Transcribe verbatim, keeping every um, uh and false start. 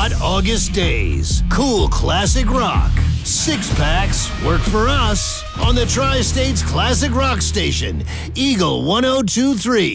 hot August days. Cool classic rock. Six packs work for us on the Tri-States Classic Rock Station, Eagle one oh two three.